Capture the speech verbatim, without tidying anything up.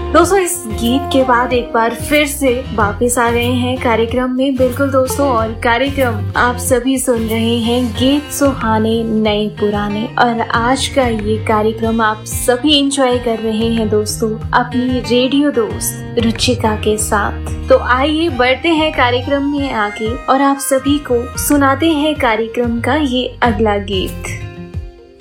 दोस्तों इस गीत के बाद एक बार फिर से वापस आ गए हैं कार्यक्रम में। बिल्कुल दोस्तों, और कार्यक्रम आप सभी सुन रहे हैं गीत सुहाने नए पुराने, और आज का ये कार्यक्रम आप सभी एंजॉय कर रहे हैं दोस्तों अपनी रेडियो दोस्त रुचिका के साथ। तो आइए बढ़ते हैं कार्यक्रम में आगे और आप सभी को सुनाते हैं कार्यक्रम का ये अगला गीत।